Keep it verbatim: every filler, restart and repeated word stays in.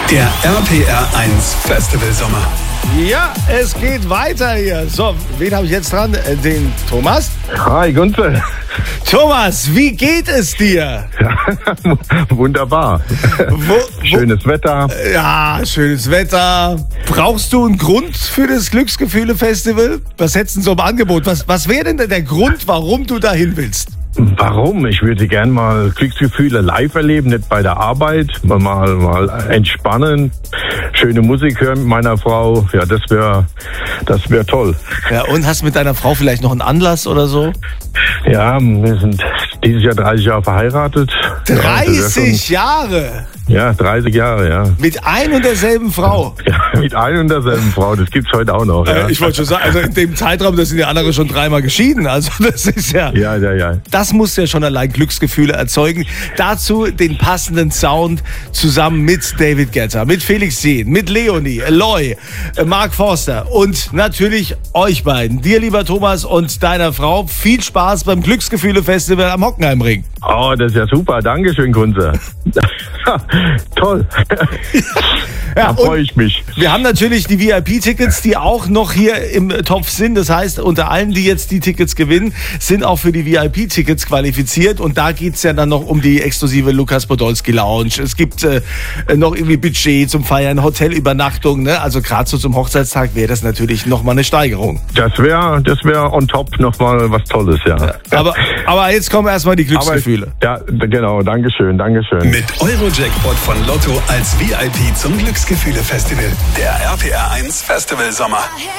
Der R P R eins Festival Sommer. Ja, es geht weiter hier. So, wen habe ich jetzt dran? Den Thomas? Hi, Gunther. Thomas, wie geht es dir? Ja, wunderbar. Wo, Schönes wo, Wetter. Ja, schönes Wetter. Brauchst du einen Grund für das Glücksgefühle-Festival? Was hättest du so im Angebot? Was, was wäre denn der Grund, warum du dahin willst? Warum? Ich würde gern mal Glücksgefühle live erleben, nicht bei der Arbeit. Mal, mal entspannen, schöne Musik hören mit meiner Frau. Ja, das wäre das wär toll. Ja, und hast mit deiner Frau vielleicht noch einen Anlass oder so? Ja, wir sind dieses Jahr dreißig Jahre verheiratet. dreißig Jahre? Ja, dreißig Jahre, ja. Mit ein und derselben Frau? Ja, mit ein und derselben Frau. Das gibt's heute auch noch. Ja. Äh, ich wollte schon sagen, also in dem Zeitraum, da sind ja andere schon dreimal geschieden. Also das ist ja... Ja, ja, ja. Das muss ja schon allein Glücksgefühle erzeugen. Dazu den passenden Sound zusammen mit David Guetta, mit Felix Jähn, mit Leonie, Eloy, Mark Forster und natürlich euch beiden. Dir, lieber Thomas, und deiner Frau. Viel Spaß beim Glücksgefühle-Festival am Hockenheimring. Oh, das ist ja super. Dankeschön, Kunze. Toll. Ja, da freue ich mich. Wir haben natürlich die V I P-Tickets, die auch noch hier im Topf sind. Das heißt, unter allen, die jetzt die Tickets gewinnen, sind auch für die V I P-Tickets qualifiziert. Und da geht's ja dann noch um die exklusive Lukas Podolski Lounge. Es gibt äh, noch irgendwie Budget zum Feiern, Hotelübernachtung. Ne? Also gerade so zum Hochzeitstag wäre das natürlich nochmal eine Steigerung. Das wäre das wär on top nochmal was Tolles, ja. ja aber, aber jetzt kommen erstmal die Glücksgefühle. Aber, ja, genau. Dankeschön, Dankeschön. Mit Euro-Jackpot von Lotto als V I P zum Glücksgefühle-Festival. Der R P R eins Festival Sommer.